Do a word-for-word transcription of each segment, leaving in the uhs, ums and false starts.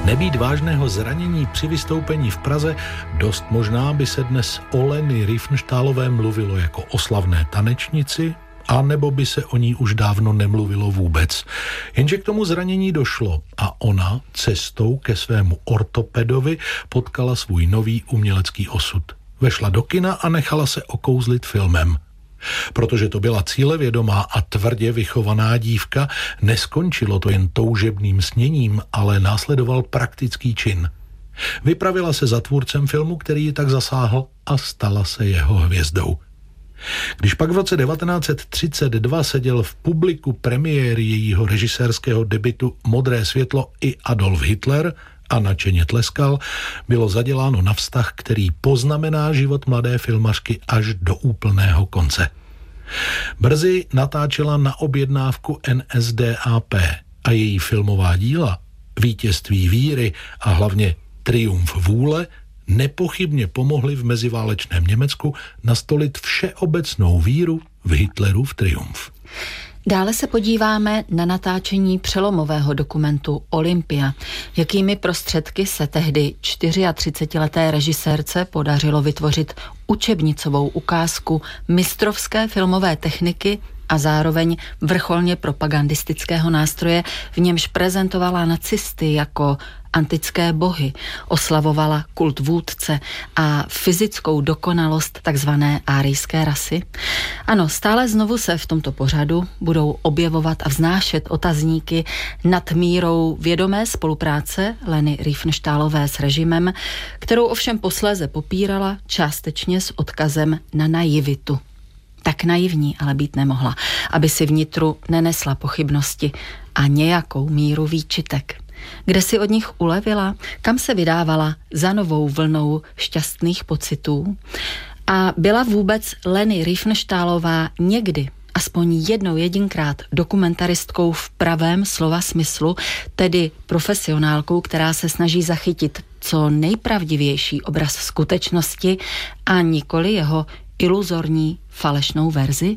Nebýt vážného zranění při vystoupení v Praze, dost možná by se dnes o Leni Riefenstahlové mluvilo jako o slavné tanečnici, a nebo by se o ní už dávno nemluvilo vůbec. Jenže k tomu zranění došlo a ona cestou ke svému ortopedovi potkala svůj nový umělecký osud. Vešla do kina a nechala se okouzlit filmem. Protože to byla cílevědomá a tvrdě vychovaná dívka, neskončilo to jen toužebným sněním, ale následoval praktický čin. Vypravila se za tvůrcem filmu, který ji tak zasáhl, a stala se jeho hvězdou. Když pak v roce devatenáct set třicet dva seděl v publiku premiéry jejího režisérského debutu Modré světlo i Adolf Hitler a nadšeně tleskal, bylo zaděláno na vztah, který poznamená život mladé filmařky až do úplného konce. Brzy natáčela na objednávku N S D A P a její filmová díla Vítězství víry a hlavně Triumf vůle nepochybně pomohly v meziválečném Německu nastolit všeobecnou víru v Hitlerův triumf. Dále se podíváme na natáčení přelomového dokumentu Olympia. Jakými prostředky se tehdy třicetičtyřleté režisérce podařilo vytvořit učebnicovou ukázku mistrovské filmové techniky a zároveň vrcholně propagandistického nástroje, v němž prezentovala nacisty jako antické bohy, oslavovala kult vůdce a fyzickou dokonalost takzvané árijské rasy. Ano, stále znovu se v tomto pořadu budou objevovat a vznášet otazníky nad mírou vědomé spolupráce Leny Riefenstahlové s režimem, kterou ovšem posléze popírala částečně s odkazem na naivitu. Tak naivní ale být nemohla, aby si vnitru nenesla pochybnosti a nějakou míru výčitek. Kde si od nich ulevila, kam se vydávala za novou vlnou šťastných pocitů. A byla vůbec Leny Riefenstahlová někdy, aspoň jednou jedinkrát, dokumentaristkou v pravém slova smyslu, tedy profesionálkou, která se snaží zachytit co nejpravdivější obraz skutečnosti a nikoli jeho iluzorní falešnou verzi?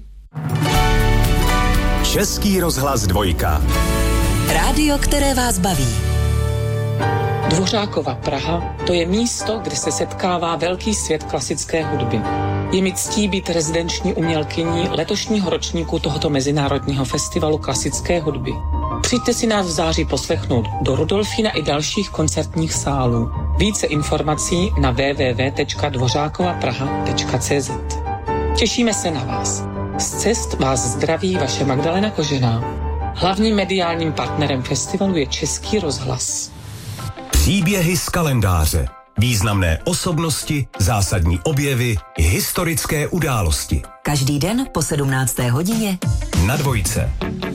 Český rozhlas dvojka. Rádio, které vás baví. Dvořákova Praha, to je místo, kde se setkává velký svět klasické hudby. Je mi ctí být rezidenční umělkyní letošního ročníku tohoto mezinárodního festivalu klasické hudby. Přijďte si nás v září poslechnout do Rudolfína i dalších koncertních sálů. Více informací na w w w tečka dvořákova praha tečka c z. Těšíme se na vás. Z cest vás zdraví vaše Magdalena Kožená. Hlavním mediálním partnerem festivalu je Český rozhlas. Příběhy z kalendáře. Významné osobnosti, zásadní objevy, historické události. Každý den po sedmnácté hodině na dvojce.